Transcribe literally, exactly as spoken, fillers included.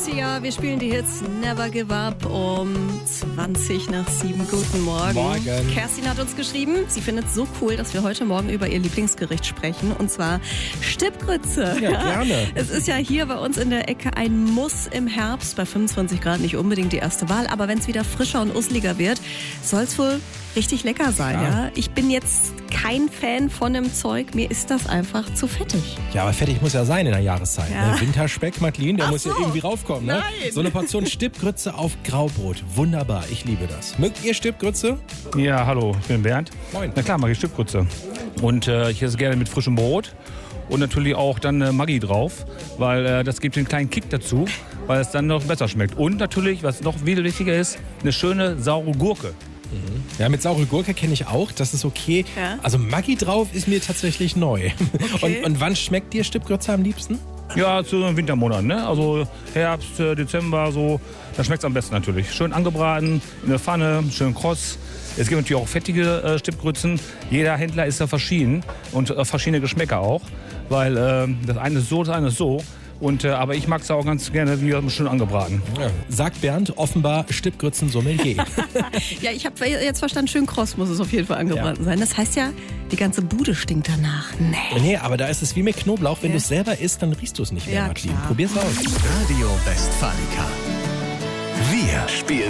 Sia, wir spielen die Hits Never Give Up um zwanzig nach sieben. Guten Morgen. Morgen. Kerstin hat uns geschrieben, sie findet es so cool, dass wir heute Morgen über ihr Lieblingsgericht sprechen, und zwar Stippgrütze. Ja, gerne. Es ist ja hier bei uns in der Ecke ein Muss im Herbst, bei fünfundzwanzig Grad nicht unbedingt die erste Wahl, aber wenn es wieder frischer und usliger wird, soll es wohl richtig lecker sein. Ja. Ja? Ich bin jetzt kein Fan von dem Zeug, mir ist das einfach zu fettig. Ja, aber fettig muss ja sein in der Jahreszeit. Ja. Ne? Winterspeck, Madeline, der Ach muss so. ja irgendwie raufkommen. Ne? Nein. So eine Portion Stippgrütze auf Graubrot. Wunderbar, ich liebe das. Mögt ihr Stippgrütze? Ja, hallo, ich bin Bernd. Moin. Na klar, mag ich Stippgrütze. Und äh, ich esse gerne mit frischem Brot und natürlich auch dann äh, Maggi drauf, weil äh, das gibt den kleinen Kick dazu, weil es dann noch besser schmeckt. Und natürlich, was noch viel wichtiger ist, eine schöne saure Gurke. Ja, mit saure Gurke kenne ich auch, das ist okay. Ja. Also Maggi drauf ist mir tatsächlich neu. Okay. Und, und wann schmeckt dir Stippgrütze am liebsten? Ja, zu den Wintermonaten, ne? Also Herbst, äh, Dezember, so, da schmeckt es am besten natürlich. Schön angebraten, in der Pfanne, schön kross. Es gibt natürlich auch fettige äh, Stippgrützen. Jeder Händler ist da verschieden und äh, verschiedene Geschmäcker auch, weil äh, das eine ist so, das eine ist so. Und, äh, aber ich mag es auch ganz gerne wie schön angebraten. Ja. Sagt Bernd, offenbar Stippgrützen-Sommelier. Ja, ich habe jetzt verstanden, schön kross muss es auf jeden Fall angebraten sein. Das heißt ja, die ganze Bude stinkt danach. Nee. Nee, aber da ist es wie mit Knoblauch. Wenn Ja. du es selber isst, dann riechst du es nicht mehr, Ja, Madeline. klar. Probier's aus. Radio Westfalica. Wir spielen